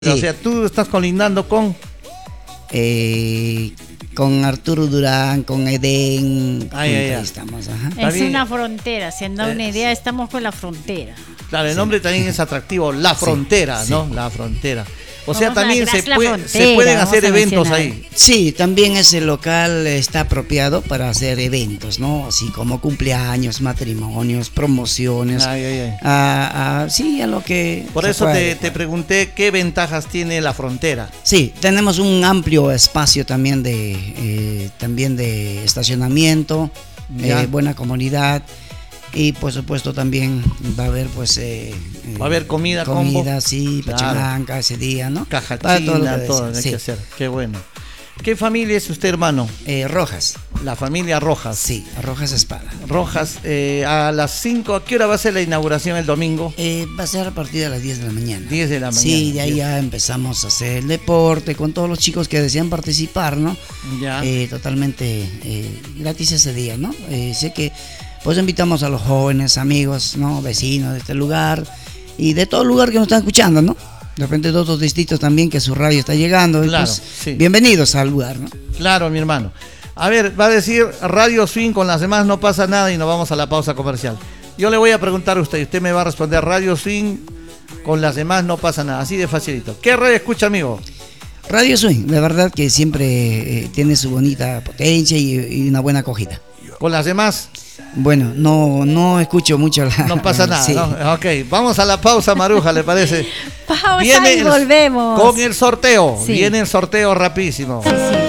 Sí. O sea, tú estás colindando con Arturo Durán, con Edén, Ay, junto, ay, ahí ay. estamos, ajá. Es bien. una frontera, si han dado una idea, estamos con la frontera. Claro, el nombre también es atractivo, La Frontera, sí. ¿no? La Frontera. O sea, Vamos a también Gras La se Frontera, pueden vamos hacer a eventos mencionar. ahí. Sí, también ese local está apropiado para hacer eventos, ¿no? Así como cumpleaños, matrimonios, promociones. Ay, ay, ay. Sí, a lo que Por se eso puede. te pregunté qué ventajas tiene La Frontera. Sí, tenemos un amplio espacio también de estacionamiento, Ya. buena comunidad. Y por supuesto también va a haber Va a haber comida, sí, Claro. pachanganca ese día, ¿no? Caja Para todo lo china, que todo deseen, hay sí. que hacer. Qué bueno. ¿Qué familia es usted, hermano? Rojas, La familia Rojas. sí, Rojas Espada. Rojas, a las 5, ¿a qué hora va a ser la inauguración el domingo? Va a ser a partir de las 10 de la mañana. 10 de la mañana. Sí, de ahí 10. ya empezamos a hacer el deporte con todos los chicos que desean participar, ¿no? Ya. Totalmente gratis ese día, ¿no? Sé que pues invitamos a los jóvenes, amigos, ¿no? Vecinos de este lugar y de todo lugar que nos están escuchando, ¿no? De repente de otros distritos también que su radio está llegando. Claro, y pues, sí. Bienvenidos al lugar, ¿no? Claro, mi hermano. A ver, va a decir Radio Swing, con las demás no pasa nada y nos vamos a la pausa comercial. Yo le voy a preguntar a usted y usted me va a responder Radio Swing, con las demás no pasa nada, así de facilito. ¿Qué radio escucha, amigo? Radio Swing, la verdad que siempre tiene su bonita potencia y una buena acogida. Con las demás Bueno, no escucho mucho la... no pasa nada, sí. ¿no? Ok, vamos a la pausa, Maruja, ¿le parece? Pausa y volvemos. Con el sorteo, Sí. viene el sorteo rapidísimo. Sí, sí.